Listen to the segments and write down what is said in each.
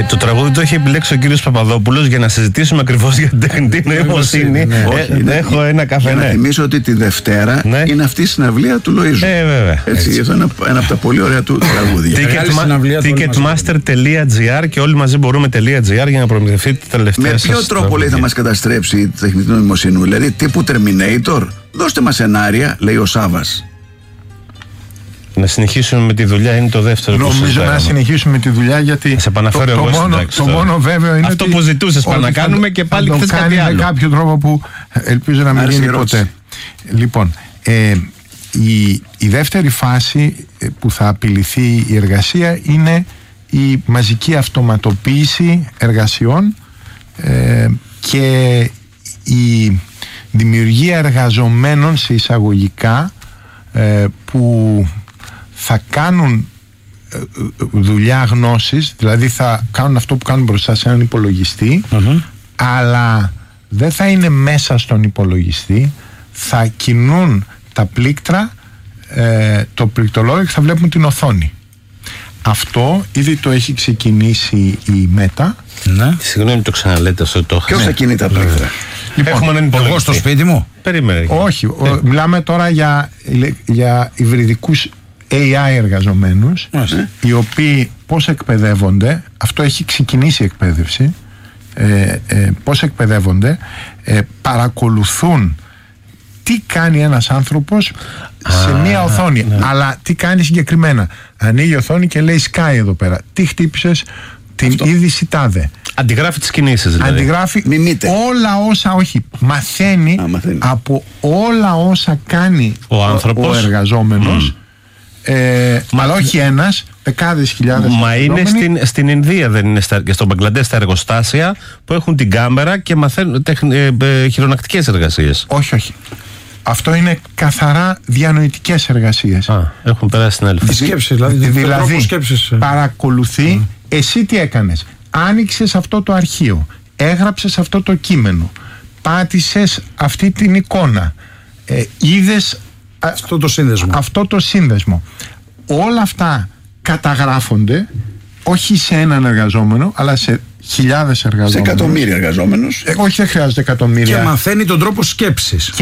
Το τραγούδι το έχει επιλέξει ο κύριος Παπαδόπουλος για να συζητήσουμε ακριβώς για την τεχνητή νοημοσύνη. Έχω ένα καφέ. Να θυμίσω ότι τη Δευτέρα είναι αυτή η συναυλία του Λοΐζου. Βέβαια. Έτσι, αυτό είναι ένα από τα πολύ ωραία του τραγούδια. Ticketmaster.gr και όλοι μαζί μπορούμε.gr για να προμηθευτείτε τα τελευταία. Με ποιο τρόπο λέει θα μας καταστρέψει η τεχνητή νοημοσύνη, δηλαδή τύπου Terminator? Δώστε μας σενάρια, λέει ο Σάβας. Να συνεχίσουμε με τη δουλειά είναι το δεύτερο. Νομίζω να συνεχίσουμε με τη δουλειά, γιατί σε επαναφέρω το μόνο βέβαιο είναι αυτό που ζητούσες να κάνουμε και πάλι χθες κάτι άλλο. Με κάποιο τρόπο που ελπίζω να μην γίνει ποτέ. Λοιπόν, η δεύτερη φάση που θα απειληθεί η εργασία είναι η μαζική αυτοματοποίηση εργασιών και η δημιουργία εργαζομένων σε εισαγωγικά που θα κάνουν δουλειά γνώσης, δηλαδή θα κάνουν αυτό που κάνουν μπροστά σε έναν υπολογιστή, αλλά δεν θα είναι μέσα στον υπολογιστή, θα κινούν τα πλήκτρα, το πληκτρολόγιο, και θα βλέπουν την οθόνη. Αυτό ήδη το έχει ξεκινήσει η Meta. Ναι. Συγγνώμη, το ξαναλέτε αυτό το. Ποιος θα κινεί τα πλήκτρα? Λοιπόν, εγώ στο σπίτι μου. Περίμενε. Όχι, μιλάμε τώρα για υβριδικούς AI εργαζομένους, οι οποίοι πώς εκπαιδεύονται, αυτό έχει ξεκινήσει η εκπαίδευση, πώς εκπαιδεύονται, παρακολουθούν τι κάνει ένας άνθρωπος σε μία οθόνη, αλλά τι κάνει συγκεκριμένα. Ανοίγει η οθόνη και λέει Sky εδώ πέρα, τι χτύπησες, την είδηση τάδε. Αντιγράφει τις κινήσεις δηλαδή. Αντιγράφει όλα όσα, μαθαίνει από όλα όσα κάνει ο εργαζόμενος, αλλά όχι ένας, δεκάδες χιλιάδες. Μα είναι στην Ινδία, δεν είναι και στο Μπαγκλαντές τα εργοστάσια που έχουν την κάμερα και μαθαίνουν χειρονακτικές εργασίες. Όχι. Αυτό είναι καθαρά διανοητικές εργασίες. Έχουν περάσει στην άλλη σκέψη. Δηλαδή παρακολουθεί εσύ τι έκανες. Άνοιξες αυτό το αρχείο, έγραψες αυτό το κείμενο, πάτησες αυτή την εικόνα, είδες αυτό το σύνδεσμο. Όλα αυτά καταγράφονται όχι σε έναν εργαζόμενο, αλλά σε χιλιάδες εργαζόμενους. Σε εκατομμύρια εργαζόμενους. Όχι, δεν χρειάζεται εκατομμύρια. Και μαθαίνει τον τρόπο σκέψης.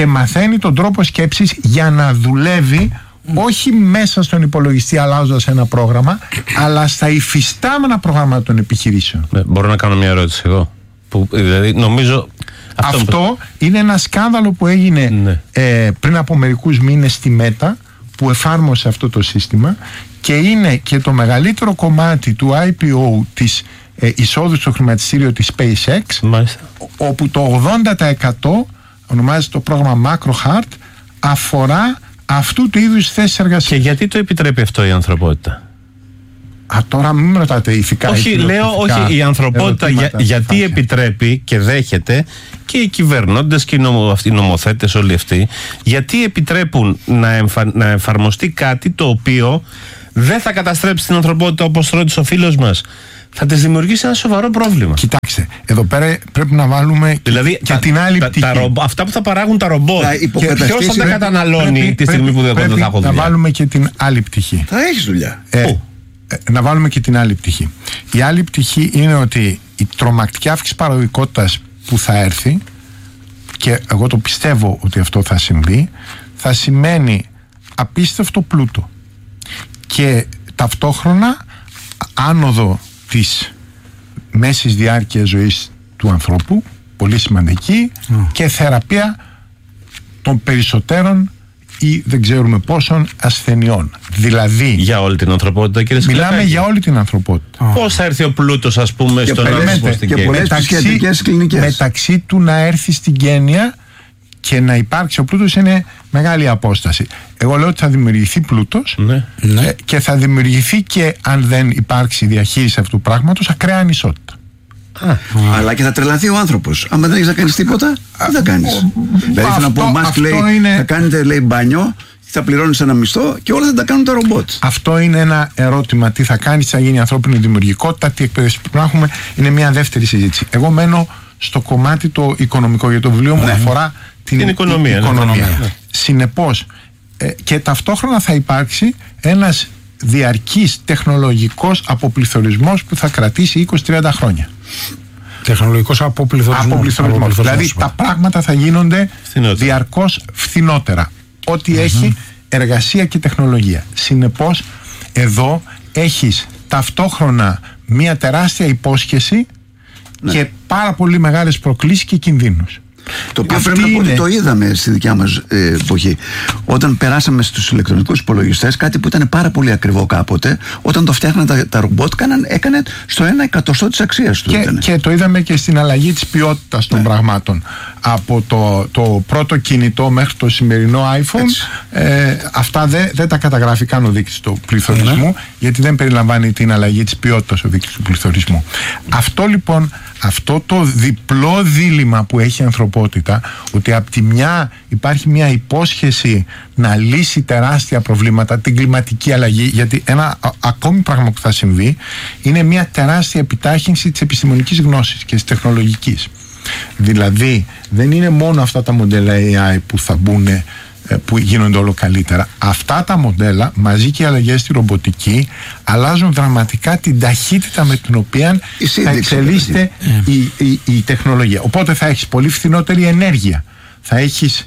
Για να δουλεύει όχι μέσα στον υπολογιστή αλλάζοντας ένα πρόγραμμα, αλλά στα υφιστάμενα προγράμματα των επιχειρήσεων. Μπορώ να κάνω μια ερώτηση εγώ? Δηλαδή νομίζω αυτό είναι ένα σκάνδαλο που έγινε πριν από μερικούς μήνες στη Meta, που εφάρμοσε αυτό το σύστημα, και είναι και το μεγαλύτερο κομμάτι του IPO της εισόδου στο χρηματιστήριο της SpaceX. Μάλιστα. Όπου το 80% ονομάζεται το πρόγραμμα MacroHeart, αφορά αυτού του είδους θέσεις εργασίας. Και γιατί το επιτρέπει αυτό η ανθρωπότητα? Τώρα μην ρωτάτε ηθικά. Όχι, η ανθρωπότητα γιατί επιτρέπει και δέχεται, και οι κυβερνώντες και οι νομοθέτες όλοι αυτοί, γιατί επιτρέπουν να εφαρμοστεί κάτι το οποίο δεν θα καταστρέψει την ανθρωπότητα, όπως ρώτησε ο φίλος μας? Θα της δημιουργήσει ένα σοβαρό πρόβλημα. Κοιτάξτε, εδώ πέρα πρέπει να βάλουμε και την άλλη πτυχή. Αυτά που θα παράγουν τα ρομπότ, ποιος θα τα καταναλώνει τη στιγμή που δεν θα έχω δουλειά? Να βάλουμε και την άλλη πτυχή. Θα έχεις δουλειά. Να βάλουμε και την άλλη πτυχή. Η άλλη πτυχή είναι ότι η τρομακτική αύξηση παραγωγικότητας που θα έρθει, και εγώ το πιστεύω ότι αυτό θα συμβεί, θα σημαίνει απίστευτο πλούτο και ταυτόχρονα άνοδο της μέσης διάρκειας ζωής του ανθρώπου, πολύ σημαντική, και θεραπεία των περισσότερων ή δεν ξέρουμε πόσων ασθενειών. Δηλαδή για όλη την ανθρωπότητα, κύριε Σκληράκη. Μιλάμε για όλη την ανθρωπότητα. Πώς θα έρθει ο πλούτος, ας πούμε, στον άνθρωπο στην Κένια? Μεταξύ του να έρθει στην Κένια και να υπάρξει ο πλούτος είναι μεγάλη απόσταση. Εγώ λέω ότι θα δημιουργηθεί πλούτος, και θα δημιουργηθεί, και αν δεν υπάρξει διαχείριση αυτού του πράγματος, ακραία ανισότητα. Αλλά και θα τρελαθεί ο άνθρωπος. Αν δεν έχεις να κάνεις τίποτα, τι θα κάνεις? Δηλαδή θέλω να πω, μας λέει θα κάνετε, λέει, μπάνιο, θα πληρώνεις ένα μισθό και όλα θα τα κάνουν τα ρομπότ. Αυτό είναι ένα ερώτημα. Τι θα κάνεις, θα γίνει η ανθρώπινη δημιουργικότητα, τι εκπαίδευση πρέπει να έχουμε, είναι μια δεύτερη συζήτηση. Εγώ μένω στο κομμάτι το οικονομικό, γιατί το βιβλίο μου αφορά την οικονομία. Συνεπώς, και ταυτόχρονα θα υπάρξει ένας διαρκής τεχνολογικός αποπληθωρισμός που θα κρατήσει 20-30 χρόνια. Τεχνολογικός αποπληθωρισμός. Δηλαδή τα πράγματα θα γίνονται διαρκώς φθηνότερα. Ό,τι έχει εργασία και τεχνολογία. Συνεπώς εδώ έχεις ταυτόχρονα μια τεράστια υπόσχεση και πάρα πολύ μεγάλες προκλήσεις και κινδύνους. Το οποίο πρέπει να πω ότι το είδαμε στη δικιά μας εποχή. Όταν περάσαμε στους ηλεκτρονικούς υπολογιστές, κάτι που ήταν πάρα πολύ ακριβό κάποτε, όταν το φτιάχναν τα ρομπότ, έκανε στο 1/100 της αξίας του. Και το είδαμε και στην αλλαγή της ποιότητας των πραγμάτων. Από το πρώτο κινητό μέχρι το σημερινό iPhone, αυτά δεν τα καταγράφει καν ο δείκτης του πληθωρισμού, γιατί δεν περιλαμβάνει την αλλαγή της ποιότητας ο δείκτης του πληθωρισμού. Αυτό λοιπόν, αυτό το διπλό δίλημμα που έχει η ανθρωπότητα, ότι από τη μια υπάρχει μια υπόσχεση να λύσει τεράστια προβλήματα, την κλιματική αλλαγή, γιατί ένα ακόμη πράγμα που θα συμβεί είναι μια τεράστια επιτάχυνση της επιστημονικής γνώσης και της τεχνολογικής. Δηλαδή δεν είναι μόνο αυτά τα μοντέλα AI που θα μπουν, που γίνονται όλο καλύτερα. Αυτά τα μοντέλα, μαζί και οι αλλαγές στη ρομποτική, αλλάζουν δραματικά την ταχύτητα με την οποία θα εξελίσσεται η τεχνολογία. Οπότε θα έχεις πολύ φθηνότερη ενέργεια, θα έχεις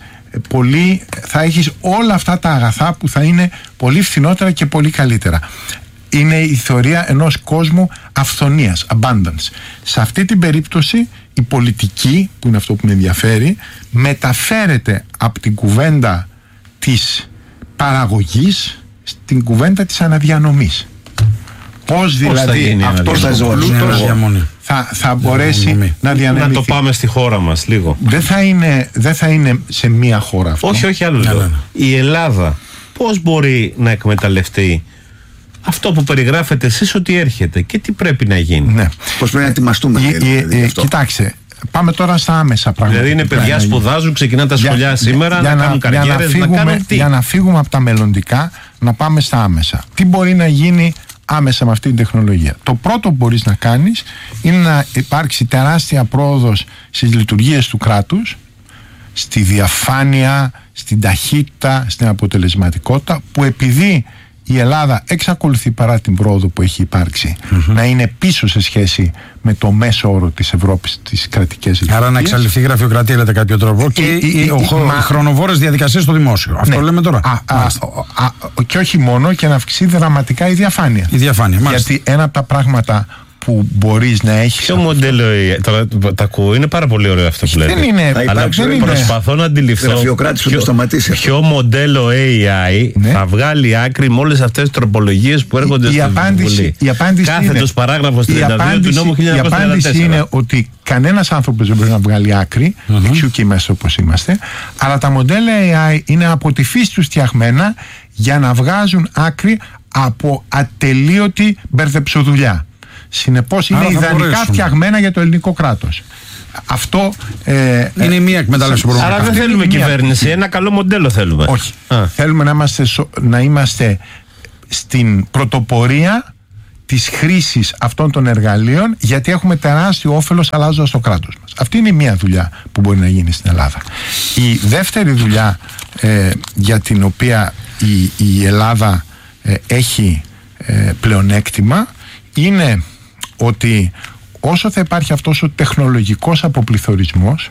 όλα αυτά τα αγαθά που θα είναι πολύ φθηνότερα και πολύ καλύτερα. Είναι η θεωρία ενός κόσμου αυθονίας, abundance. Σε αυτή την περίπτωση η πολιτική, που είναι αυτό που με ενδιαφέρει, μεταφέρεται από την κουβέντα της παραγωγής στην κουβέντα της αναδιανομής. Πώς δηλαδή αυτός ο πλούτος θα μπορέσει να διανεμηθεί. Να το πάμε στη χώρα μας λίγο. Δεν θα είναι σε μία χώρα αυτό. Όχι άλλο λέω. Η Ελλάδα πώς μπορεί να εκμεταλλευτεί αυτό που περιγράφετε εσείς ότι έρχεται και τι πρέπει να γίνει? Ναι. Πώς πρέπει να ετοιμαστούμε? Κοιτάξτε, πάμε τώρα στα άμεσα πράγματα. Δηλαδή είναι παιδιά σπουδάζουν, ξεκινάνε τα σχολιά σήμερα, να κάνουν καριέρες, να κάνουν τι? Για να φύγουμε από τα μελλοντικά, να πάμε στα άμεσα. Τι μπορεί να γίνει άμεσα με αυτή την τεχνολογία? Το πρώτο που μπορείς να κάνεις είναι να υπάρξει τεράστια πρόοδος στις λειτουργίες του κράτους, στη διαφάνεια, στην ταχύτητα, στην αποτελεσματικότητα, που επειδή η Ελλάδα εξακολουθεί, παρά την πρόοδο που έχει υπάρξει, να είναι πίσω σε σχέση με το μέσο όρο της Ευρώπης, τις κρατικές λειτουργίες. Άρα να εξαλειφθεί η γραφειοκρατία, λέτε κάποιο τρόπο, και οι χρονοβόρες διαδικασίες στο δημόσιο. Αυτό λέμε τώρα. Και όχι μόνο, και να αυξηθεί δραματικά η διαφάνεια. Γιατί ένα από τα πράγματα που μπορείς να έχεις. Ποιο μοντέλο AI? Τώρα τα ακούω, είναι πάρα πολύ ωραίο αυτό που λέτε. Δεν είναι. Αλλά προσπαθώ να αντιληφθώ ποιο μοντέλο AI θα βγάλει άκρη με όλες αυτές τις τροπολογίες που έρχονται στην Βουλή. Κάθετος παράγραφος 32 του νόμου 1934. Η απάντηση είναι ότι κανένας άνθρωπος δεν μπορεί να βγάλει άκρη, εξού και είμαστε όπως είμαστε, αλλά τα μοντέλα AI είναι από τη φύση τους φτιαγμένα για να βγάζουν άκρη από ατελείωτη μπερδεψοδουλειά. Συνεπώς είναι ιδανικά φτιαγμένα για το ελληνικό κράτος. Αυτό είναι μία εκμετάλλευση. Άρα δεν θέλουμε κυβέρνηση, ένα καλό μοντέλο θέλουμε. Όχι. Θέλουμε να είμαστε στην πρωτοπορία της χρήσης αυτών των εργαλείων, γιατί έχουμε τεράστιο όφελος αλλάζοντας το κράτος μας. Αυτή είναι μία δουλειά που μπορεί να γίνει στην Ελλάδα. Η δεύτερη δουλειά για την οποία η Ελλάδα έχει πλεονέκτημα είναι ότι όσο θα υπάρχει αυτός ο τεχνολογικός αποπληθωρισμός,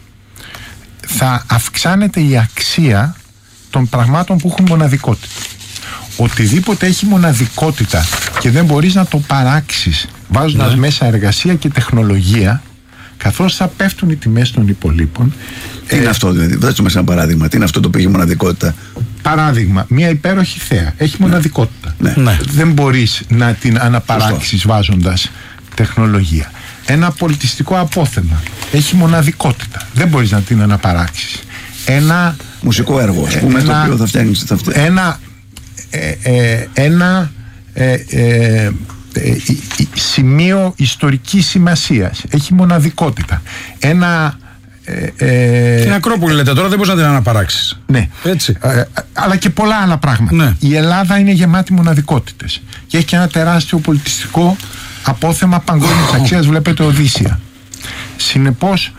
θα αυξάνεται η αξία των πραγμάτων που έχουν μοναδικότητα. Οτιδήποτε έχει μοναδικότητα και δεν μπορείς να το παράξεις βάζοντας μέσα εργασία και τεχνολογία, καθώς θα πέφτουν οι τιμές των υπολείπων. Τι είναι αυτό, δηλαδή? Δώστε μας ένα παράδειγμα. Τι είναι αυτό το που έχει μοναδικότητα? Παράδειγμα, μια υπέροχη θέα έχει μοναδικότητα. Δεν μπορείς να την αναπαράξεις βάζοντας τεχνολογία. Ένα πολιτιστικό απόθεμα έχει μοναδικότητα. Δεν μπορείς να την αναπαράξεις. Ένα μουσικό έργο, ας πούμε, το οποίο θα φτιάχνεις ένα σημείο ιστορικής σημασίας έχει μοναδικότητα. Την Ακρόπολη λέτε τώρα, δεν μπορείς να την αναπαράξεις. Ναι. Έτσι. Αλλά και πολλά άλλα πράγματα. Ναι. Η Ελλάδα είναι γεμάτη μοναδικότητες και έχει και ένα τεράστιο πολιτιστικό απόθεμα παγκόσμιας αξίας. Βλέπετε Οδύσσια. Συνεπώς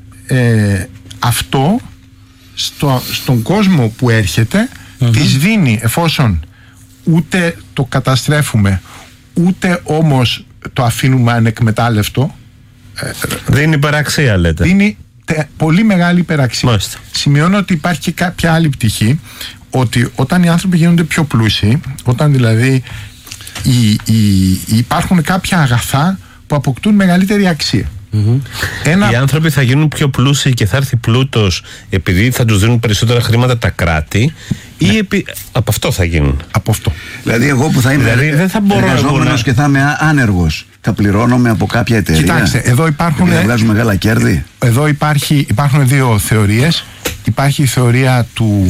αυτό στον κόσμο που έρχεται της δίνει, εφόσον ούτε το καταστρέφουμε, ούτε όμως το αφήνουμε ανεκμετάλλευτο. Δίνει υπεραξία, λέτε. Δίνει πολύ μεγάλη υπεραξία. Μάλιστα. Σημειώνω ότι υπάρχει και κάποια άλλη πτυχή, ότι όταν οι άνθρωποι γίνονται πιο πλούσιοι, όταν δηλαδή υπάρχουν κάποια αγαθά που αποκτούν μεγαλύτερη αξία. Οι άνθρωποι θα γίνουν πιο πλούσιοι και θα έρθει πλούτος επειδή θα τους δίνουν περισσότερα χρήματα τα κράτη, ή από αυτό θα γίνουν? Από αυτό. Δηλαδή εγώ που θα είμαι εργαζόμενος και θα είμαι άνεργος, θα πληρώνομαι από κάποια εταιρεία? Κοιτάξτε, εδώ υπάρχουν, θα βγάζουν μεγάλα κέρδη. Εδώ υπάρχουν δύο θεωρίες. Υπάρχει η θεωρία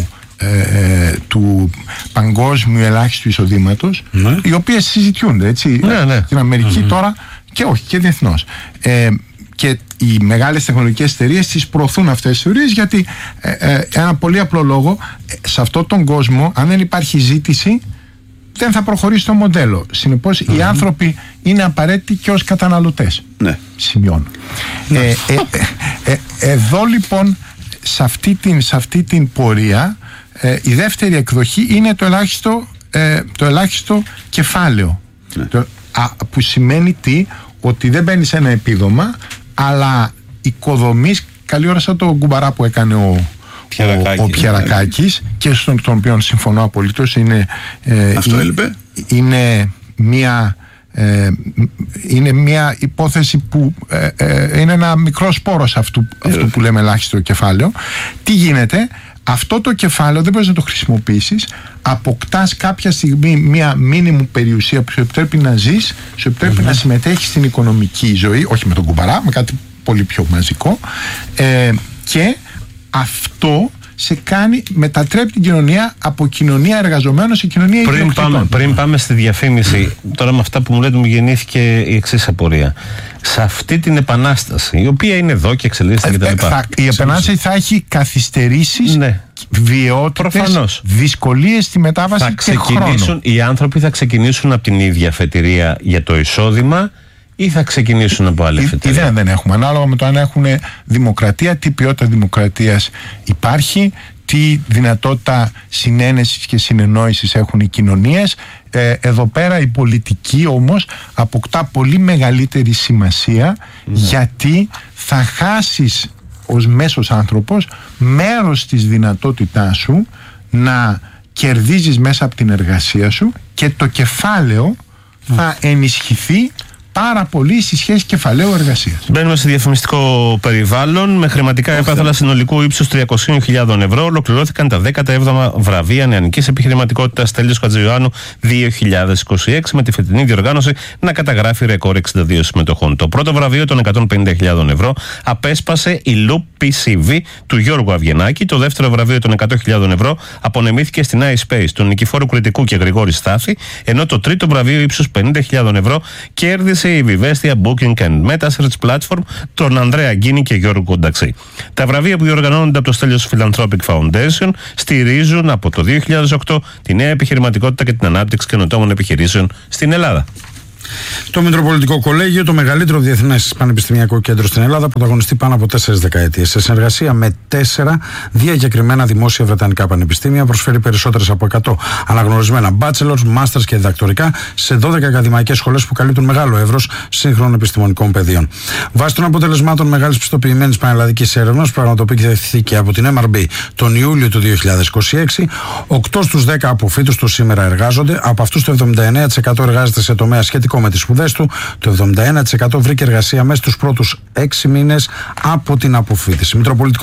του παγκόσμιου ελάχιστου εισοδήματος, οι οποίες συζητιούνται, έτσι, στην Αμερική τώρα, και όχι, και διεθνώς. Και οι μεγάλες τεχνολογικές εταιρείες τις προωθούν αυτές τις θεωρίες, γιατί ένα πολύ απλό λόγο, σε αυτόν τον κόσμο, αν δεν υπάρχει ζήτηση, δεν θα προχωρήσει το μοντέλο. Συνεπώς οι άνθρωποι είναι απαραίτητοι και ως καταναλωτές. Ναι. Σημειώνω. Εδώ λοιπόν, σε αυτή την πορεία, η δεύτερη εκδοχή είναι το ελάχιστο κεφάλαιο. Ναι. Που σημαίνει τι? Ότι δεν μπαίνεις σε ένα επίδομα, αλλά οικοδομείς, καλή ώρα σαν το κουμπαρά που έκανε ο Πιερακάκης, και στον οποίο συμφωνώ απολύτως. Αυτό έλειπε. Είναι μια υπόθεση που είναι ένα μικρό σπόρο αυτού που λέμε ελάχιστο κεφάλαιο. Τι γίνεται? Αυτό το κεφάλαιο δεν μπορείς να το χρησιμοποιήσεις. Αποκτάς κάποια στιγμή μια μίνιμουμ περιουσία που σου επιτρέπει να ζεις, σου επιτρέπει να συμμετέχεις στην οικονομική ζωή, όχι με τον κουμπαρά, με κάτι πολύ πιο μαζικό, και αυτό μετατρέπει την κοινωνία από κοινωνία εργαζομένων σε κοινωνία ιδιοκτητών. Πριν πάμε στη διαφήμιση, τώρα με αυτά που μου λέτε μου γεννήθηκε η εξής απορία. Σε αυτή την επανάσταση, η οποία είναι εδώ και εξελίσσεται κτλ. Η επανάσταση θα έχει καθυστερήσεις, βιαιότητες, δυσκολίες στη μετάβαση και χρόνο. Οι άνθρωποι θα ξεκινήσουν από την ίδια αφετηρία για το εισόδημα, ή θα ξεκινήσουν από άλλη αφετηρία? Ιδέα δεν έχουμε. Ανάλογα με το αν έχουν δημοκρατία, τι ποιότητα δημοκρατίας υπάρχει, τι δυνατότητα συνένεσης και συνεννόησης έχουν οι κοινωνίες. Εδώ πέρα η πολιτική όμως αποκτά πολύ μεγαλύτερη σημασία, γιατί θα χάσεις ως μέσος άνθρωπος μέρος της δυνατότητάς σου να κερδίζεις μέσα από την εργασία σου, και το κεφάλαιο θα ενισχυθεί πάρα πολύ στη σχέση κεφαλαίου εργασίας. Μπαίνουμε σε διαφημιστικό περιβάλλον. Με χρηματικά έπαθλα συνολικού ύψους 300.000 ευρώ ολοκληρώθηκαν τα 17 βραβεία νεανικής επιχειρηματικότητας Στέλιος Χατζηιωάννου 2026, με τη φετινή διοργάνωση να καταγράφει ρεκόρ 62 συμμετοχών. Το πρώτο βραβείο των 150.000 ευρώ απέσπασε η Loop PCV του Γιώργου Αυγενάκη. Το δεύτερο βραβείο των 100.000 ευρώ απονεμήθηκε στην iSpace του Νικηφόρου Κρητικού και Γρηγόρη Στάφη, ενώ το τρίτο βραβείο ύψους 50.000 ευρώ κέρδισε η Vivestia Booking and Metasearch Platform των Ανδρέα Γκίνη και Γιώργου Κονταξή. Τα βραβεία που διοργανώνονται από το Στέλιος Philanthropic Foundation στηρίζουν από το 2008 τη νέα επιχειρηματικότητα και την ανάπτυξη καινοτόμων επιχειρήσεων στην Ελλάδα. Το Μητροπολιτικό Κολέγιο, το μεγαλύτερο διεθνές πανεπιστημιακό κέντρο στην Ελλάδα, πρωταγωνιστεί πάνω από 4 δεκαετίες. Σε συνεργασία με 4 διακεκριμένα δημόσια βρετανικά πανεπιστήμια, προσφέρει περισσότερες από 100 αναγνωρισμένα bachelors, masters και διδακτορικά σε 12 ακαδημαϊκές σχολές που καλύπτουν μεγάλο εύρος σύγχρονων επιστημονικών πεδίων. Βάσει των αποτελεσμάτων μεγάλης πιστοποιημένης πανελλαδικής έρευνας, πραγματοποιήθηκε από την MRB τον Ιούλιο του 2026, 8 στους 10 αποφύτους του σήμερα εργάζονται. Από αυτούς το 79% εργάζεται σε τομέα σχετικό με τις σπουδές του, το 71% βρήκε εργασία μέσα στους πρώτους 6 μήνες από την αποφύτιση.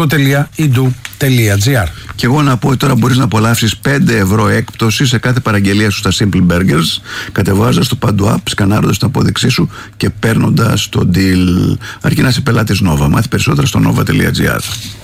Μητροπολιτικό.edu.gr. Και εγώ να πω ότι τώρα μπορείς να απολαύσεις 5 ευρώ έκπτωση σε κάθε παραγγελία σου στα Simple Burgers, κατεβάζοντας το παντού app, σκανάροντας την απόδειξή σου και παίρνοντας το deal. Αρκεί να είσαι πελάτης Nova. Μάθει περισσότερα στο nova.gr.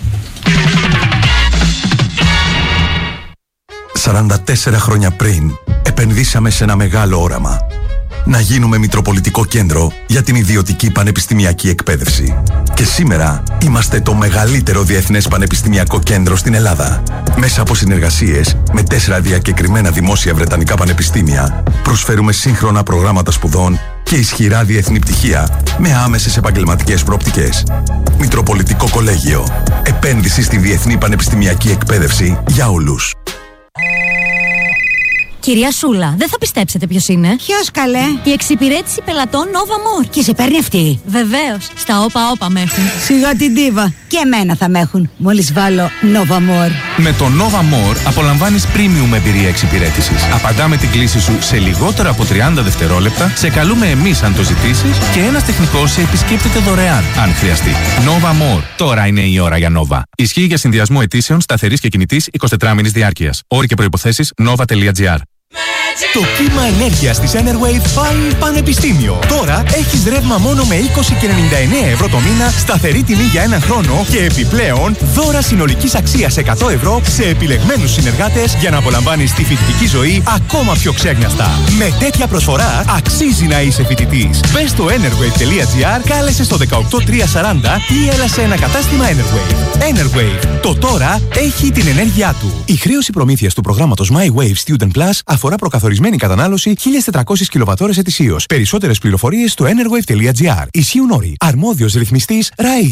44 χρόνια πριν επενδύσαμε σε ένα μεγάλο όραμα. Να γίνουμε Μητροπολιτικό Κέντρο για την ιδιωτική πανεπιστημιακή εκπαίδευση. Και σήμερα είμαστε το μεγαλύτερο διεθνές πανεπιστημιακό κέντρο στην Ελλάδα. Μέσα από συνεργασίες με 4 διακεκριμένα δημόσια βρετανικά πανεπιστήμια, προσφέρουμε σύγχρονα προγράμματα σπουδών και ισχυρά διεθνή πτυχία με άμεσες επαγγελματικές προοπτικές. Μητροπολιτικό Κολέγιο. Επένδυση στη διεθνή πανεπιστημιακή εκπαίδευση για όλους. Κυρία Σούλα, δεν θα πιστέψετε ποιος είναι. Ποιος καλέ? Η εξυπηρέτηση πελατών Nova More. Και σε παίρνει αυτή? Βεβαίως, στα όπα με έχουν. Σιγά την ντίβα. Και εμένα θα με έχουν, μόλις βάλω Nova More. Με το Nova More απολαμβάνεις premium εμπειρία εξυπηρέτησης. Απαντάμε την κλήση σου σε λιγότερα από 30 δευτερόλεπτα, σε καλούμε εμείς αν το ζητήσεις και ένας τεχνικός σε επισκέπτεται δωρεάν αν χρειαστεί. Nova More. Τώρα είναι η ώρα για Nova. Ισχύει για συνδυασμό αιτήσεων σταθερής και κινητής 24 μήνης διάρκειας. Όροι και προϋποθέσεις nova.gr. Το κύμα ενέργειας της Enerwave πάει πανεπιστήμιο. Τώρα έχεις ρεύμα μόνο με 20,99 € το μήνα, σταθερή τιμή για έναν χρόνο και επιπλέον δώρα συνολικής αξίας 100 € σε επιλεγμένους συνεργάτες για να απολαμβάνεις τη φοιτητική ζωή ακόμα πιο ξέγνιαστα. Με τέτοια προσφορά αξίζει να είσαι φοιτητής. Μπες στο enerwave.gr, κάλεσε στο 18340 ή έλα σε ένα κατάστημα Enerwave. Enerwave. Το τώρα έχει την ενέργειά του. Η χρέωση προμήθειας του προγράμματος My Wave Student Plus αφορά προκαθορισμένη κατανάλωση 1.400 κιλοβατώρες ετησίως. Περισσότερες πληροφορίες στο enerwave.gr. Ισχύουν όροι. Αρμόδιος ρυθμιστής ΡΑΗ.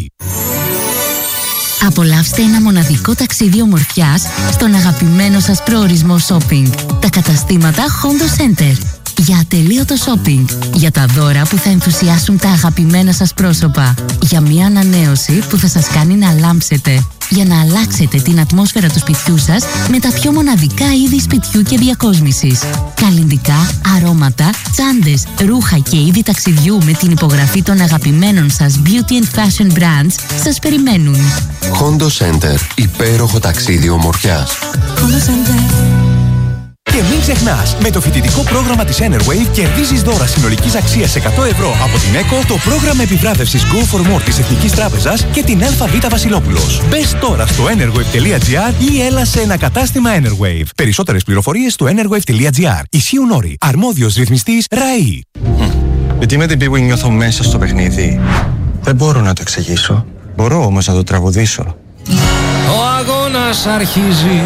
Απολαύστε ένα μοναδικό ταξίδι ομορφιάς στον αγαπημένο σας προορισμό shopping. Τα καταστήματα Hondo Center. Για ατελείωτο shopping. Για τα δώρα που θα ενθουσιάσουν τα αγαπημένα σας πρόσωπα. Για μια ανανέωση που θα σας κάνει να λάμψετε. Για να αλλάξετε την ατμόσφαιρα του σπιτιού σας με τα πιο μοναδικά είδη σπιτιού και διακόσμησης. Καλλυντικά, αρώματα, τσάντες, ρούχα και είδη ταξιδιού με την υπογραφή των αγαπημένων σας beauty and fashion brands σας περιμένουν. Hondo Center. Υπέροχο ταξίδι ομορφιάς. Hondo Center. Και μην ξεχνάς, με το φοιτητικό πρόγραμμα της Enerwave κερδίζεις δώρα συνολικής αξίας 100 € από την ΕΚΟ, το πρόγραμμα επιβράβευσης Go for More της Εθνικής Τράπεζας και την ΑΒ Βασιλόπουλος. Μπες τώρα στο enerwave.gr ή έλα σε ένα κατάστημα Enerwave. Περισσότερες πληροφορίες στο enerwave.gr. Ισχύουν όροι. Αρμόδιος ρυθμιστής ΡΑΗ. Γιατί με την πίγου νιώθω μέσα στο παιχνίδι. Δεν μπορώ να το εξηγήσω. Μπορώ όμως να το τραγουδήσω. Ο αγώνας αρχίζει.